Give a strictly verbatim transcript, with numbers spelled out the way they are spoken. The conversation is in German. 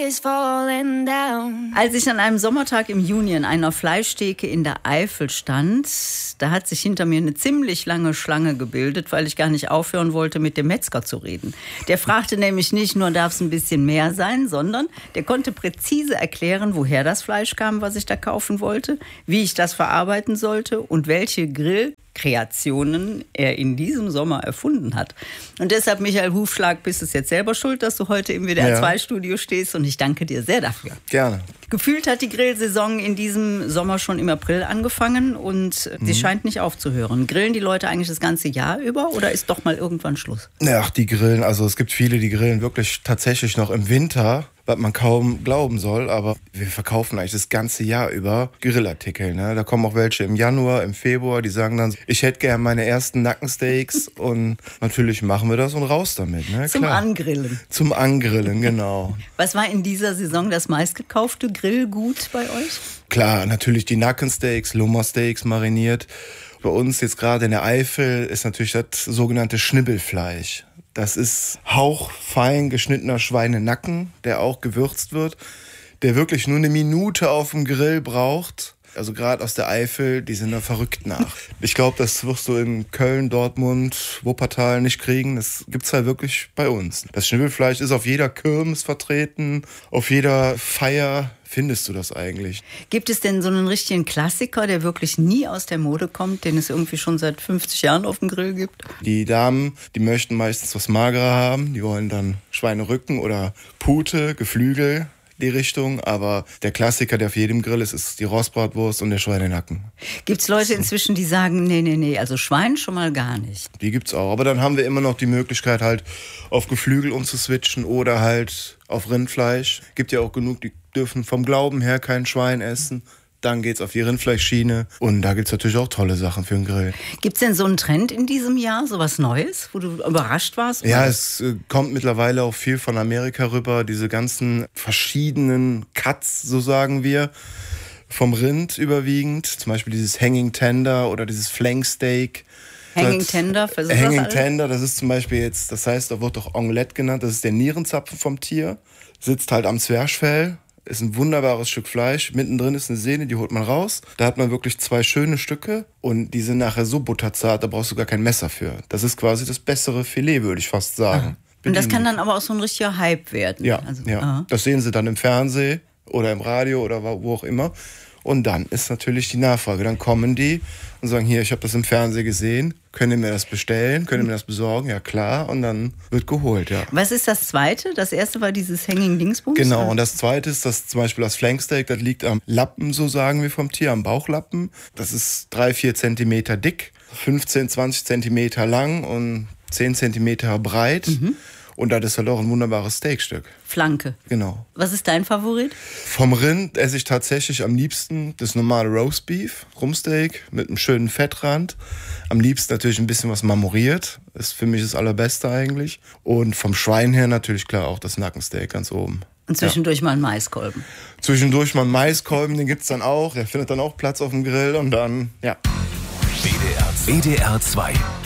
Als ich an einem Sommertag im Juni an einer Fleischtheke in der Eifel stand, da hat sich hinter mir eine ziemlich lange Schlange gebildet, weil ich gar nicht aufhören wollte, mit dem Metzger zu reden. Der fragte nämlich nicht nur, darf es ein bisschen mehr sein, sondern der konnte präzise erklären, woher das Fleisch kam, was ich da kaufen wollte, wie ich das verarbeiten sollte und welche Grillkreationen er in diesem Sommer erfunden hat. Und deshalb, Michael Hufschlag, bist du jetzt selber schuld, dass du heute im W D R zwei Studio stehst, und ich danke dir sehr dafür. Gerne. Gefühlt hat die Grillsaison in diesem Sommer schon im April angefangen und mhm. sie scheint nicht aufzuhören. Grillen die Leute eigentlich das ganze Jahr über oder ist doch mal irgendwann Schluss? Ach, die grillen, also es gibt viele, die grillen wirklich tatsächlich noch im Winter, was man kaum glauben soll, aber wir verkaufen eigentlich das ganze Jahr über Grillartikel. Ne? Da kommen auch welche im Januar, im Februar, die sagen dann, ich hätte gerne meine ersten Nackensteaks und natürlich machen wir das und raus damit. Ne? Zum Klar. Angrillen. Zum Angrillen, genau. Was war in dieser Saison das meistgekaufte Grillgut bei euch? Klar, natürlich die Nackensteaks, Lummersteaks mariniert. Bei uns jetzt gerade in der Eifel ist natürlich das sogenannte Schnibbelfleisch. Das ist hauchfein geschnittener Schweinenacken, der auch gewürzt wird, der wirklich nur eine Minute auf dem Grill braucht. Also gerade aus der Eifel, die sind da verrückt nach. Ich glaube, das wirst du in Köln, Dortmund, Wuppertal nicht kriegen. Das gibt's halt wirklich bei uns. Das Schnibbelfleisch ist auf jeder Kirmes vertreten, auf jeder Feier findest du das eigentlich. Gibt es denn so einen richtigen Klassiker, der wirklich nie aus der Mode kommt, den es irgendwie schon seit fünfzig Jahren auf dem Grill gibt? Die Damen, die möchten meistens was magerer haben. Die wollen dann Schweinerücken oder Pute, Geflügel, die Richtung. Aber der Klassiker, der auf jedem Grill ist, ist die Rostbratwurst und der Schweinenacken. Gibt es Leute inzwischen, die sagen, nee, nee, nee, also Schwein schon mal gar nicht? Die gibt's auch. Aber dann haben wir immer noch die Möglichkeit, halt auf Geflügel umzuswitchen oder halt auf Rindfleisch. Gibt ja auch genug, die dürfen vom Glauben her kein Schwein essen. Dann geht's auf die Rindfleischschiene. Und da gibt's natürlich auch tolle Sachen für den Grill. Gibt's denn so einen Trend in diesem Jahr, so was Neues, wo du überrascht warst? Ja, es äh, kommt mittlerweile auch viel von Amerika rüber. Diese ganzen verschiedenen Cuts, so sagen wir, vom Rind überwiegend. Zum Beispiel dieses Hanging Tender oder dieses Flank Steak. Hanging Tender, versuch das Hanging alle? Tender, das ist zum Beispiel jetzt, das heißt, da wird auch Omelette genannt. Das ist der Nierenzapfen vom Tier. Sitzt halt am Zwerchfell. Ist ein wunderbares Stück Fleisch. Mittendrin ist eine Sehne, die holt man raus. Da hat man wirklich zwei schöne Stücke und die sind nachher so butterzart, da brauchst du gar kein Messer für. Das ist quasi das bessere Filet, würde ich fast sagen. Und das kann dann aber auch so ein richtiger Hype werden. Ja, also, ja. Aha. Das sehen sie dann im Fernsehen oder im Radio oder wo auch immer. Und dann ist natürlich die Nachfrage. Dann kommen die und sagen, hier, ich habe das im Fernsehen gesehen. Können ihr mir das bestellen? Können ihr mir das besorgen? Ja, klar. Und dann wird geholt, ja. Was ist das Zweite? Das Erste war dieses Hanging Dingsbums? Genau. Oder? Und das Zweite ist, dass zum Beispiel das Flanksteak, das liegt am Lappen, so sagen wir vom Tier, am Bauchlappen. Das ist drei, vier Zentimeter dick, fünfzehn, zwanzig Zentimeter lang und zehn Zentimeter breit. Mhm. Und das ist halt auch ein wunderbares Steakstück. Flanke. Genau. Was ist dein Favorit? Vom Rind esse ich tatsächlich am liebsten das normale Roastbeef, Rumpsteak mit einem schönen Fettrand. Am liebsten natürlich ein bisschen was marmoriert. Ist für mich das Allerbeste eigentlich. Und vom Schwein her natürlich klar auch das Nackensteak ganz oben. Und zwischendurch ja. mal einen Maiskolben. Zwischendurch mal einen Maiskolben, den gibt's dann auch. Der findet dann auch Platz auf dem Grill und dann, ja. W D R zwei.